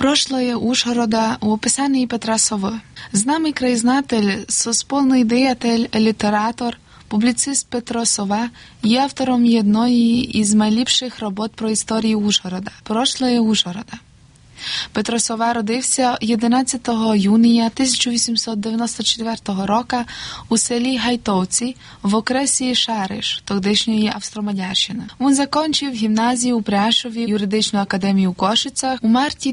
Прошлое Ужгорода у описанні Петра Сови. Знаний краєзнатель, суспільний діятель, літератор, публіцист Петро Сова є автором одної із найліпших робот про історію Ужгорода – «Прошлое Ужгорода». Петро Сова родився 11 юния 1894 року у селі Гайтовці в окресі Шариш, тодішньої Австро-Мадярщини. Він закінчив гімназію у Пряшові, юридичну академію у Кошицях. У марті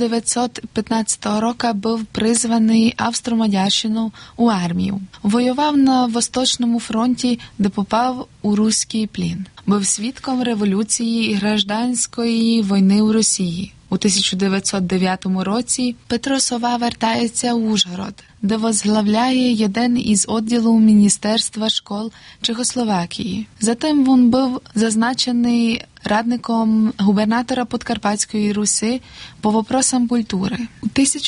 1915 року був призваний Австро-Мадярщину у армію. Воював на Восточному фронті, де попав у руський плін. Був свідком революції і гражданської війни у Росії. У 1909 році Петро Сова вертається у Ужгород, де возглавляє один із відділів Міністерства школ Чехословакії. Затим він був зазначений радником губернатора Подкарпатської Руси по вопросам культури. У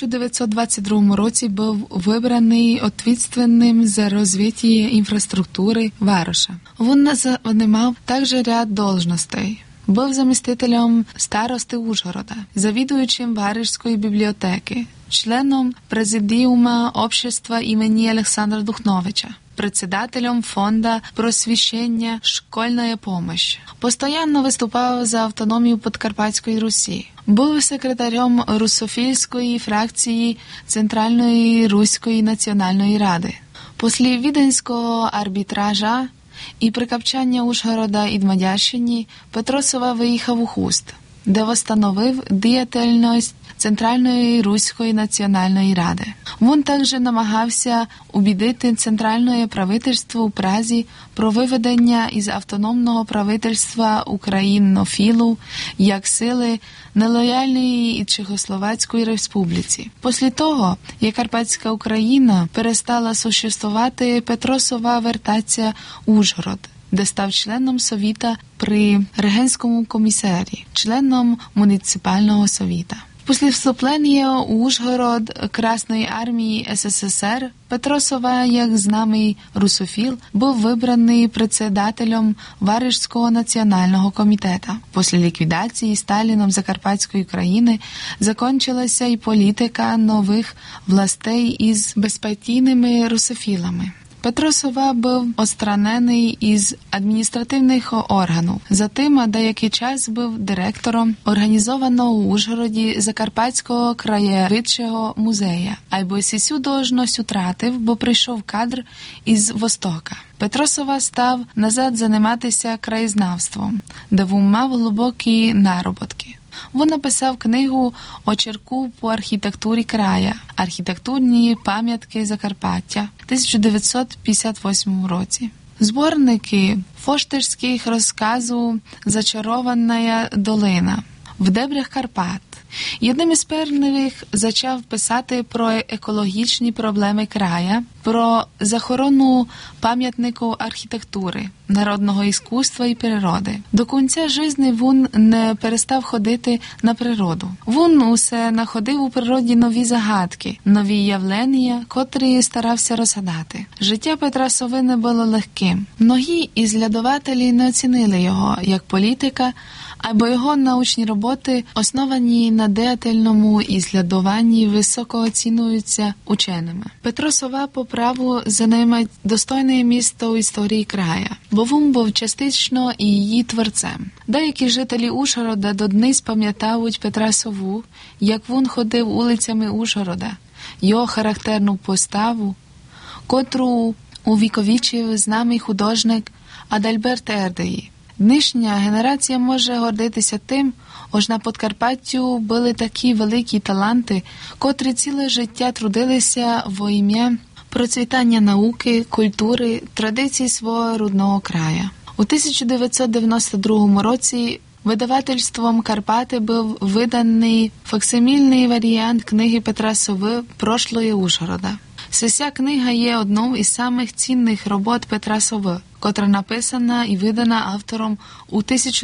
1922 році був вибраний відповідальним за розвиття інфраструктури Вароша. Він займав також ряд должностей. Був замістителем старости Ужгорода, завідуючим Варежської бібліотеки, членом президіума общества імені Олександра Духновича, председателем фонда просвіщення «Школьна помощь». Постоянно виступав за автономію Подкарпатської Русі. Був секретарем русофільської фракції Центральної Руської національної ради. Після Віденського арбітража і прикапчання Ужгорода і Мадярщині Петро Сова виїхав у Хуст, де встановив діяльність Центральної Руської національної ради. Він також намагався убідити центральне правительство у Празі про виведення із автономного правительства українофілу як сили нелояльної Чехословацької республіці. Після того, як Карпатська Україна перестала существувати, Петро Сова вертається у Ужгород, де став членом Совіта при Регенському комісарі, членом муніципального совіта. Після вступлення у Ужгород Красної армії СССР Петро Сова, як знаний русофіл, був вибраний председателем Варежського національного комітету. Після ліквідації Сталіном Закарпатської країни закінчилася і політика нових властей із безпартійними русофілами. Петро Сова був відсторонений із адміністративних органів. Затим деякий час був директором організованого у Ужгороді Закарпатського краєвидчого музею. Або цю должність втратив, бо прийшов кадр із Востока. Петро Сова став назад займатися краєзнавством, де він мав глибокі нароботки. Він написав книгу «Очерку по архітектурі края. Архітектурні пам'ятки Закарпаття» в 1958 році. Зборники фоштирських розказів «Зачарована долина» в дебрях Карпат. Одним із перших почав писати про екологічні проблеми края, про захорону пам'ятнику архітектури, народного іскусства і природи. До кінця життя він не перестав ходити на природу. Він усе знаходив у природі нові загадки, нові явлення, котрі старався розгадати. Життя Петра Сови не було легким. Многі ізслідователі не оцінили його як політика, або його научні роботи, основані на діяльному ізслідуванні, високо оцінюються ученими. Петро Сова по праву займає достойне місце у історії края, бо він був частично і її творцем. Деякі жителі Ужгорода до дни пам'ятають Петра Сову, як він ходив вулицями Ужгорода, його характерну поставу, котру увіковічив знаний художник Адальберт Ердеї. Нинішня генерація може гордитися тим, ось на Подкарпаттю були такі великі таланти, котрі ціле життя трудилися во ім'я процвітання науки, культури, традицій свого рідного краю. У 1992 році видавательством «Карпати» був виданий факсимільний варіант книги Петра Сови «Прошлое Ужгорода». Ця книга є одною із самих цінних робот Петра Сови, котра написана і видана автором у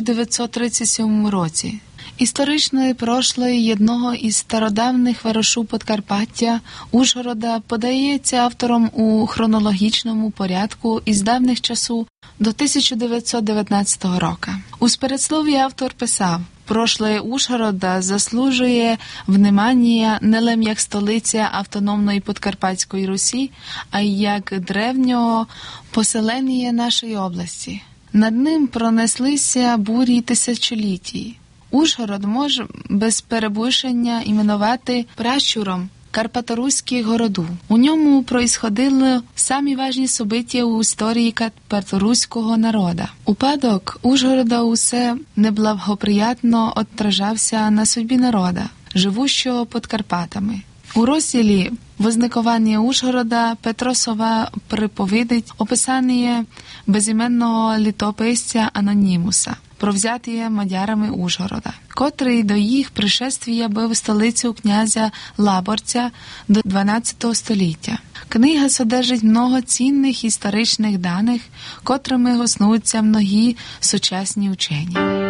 1937 році. Історичне прошле одного із стародавних варушів Подкарпаття, Ужгорода, подається автором у хронологічному порядку із давніх часу до 1919 року. У передслові автор писав: прошлое Ужгорода заслужує внимання не лише як столиця автономної Подкарпатської Русі, а й як древнього поселення нашої області. Над ним пронеслися бурі тисячолітій. Ужгород може без перебільшення іменувати пращуром Карпаторуських городу. У ньому происходили самі важні события у історії карпаторуського народу. Упадок Ужгорода усе неблагоприятно отражався на судьбі народу, живущого під Карпатами. У розділі «Возникування Ужгорода» Петро Сова приповідить описання безіменного літописця Анонімуса про взятіє мадярами Ужгорода, котрий до їх пришествія бив столицю князя Лаборця до 12 століття. Книга содержить много цінних історичних даних, котрими госнуться многі сучасні учені.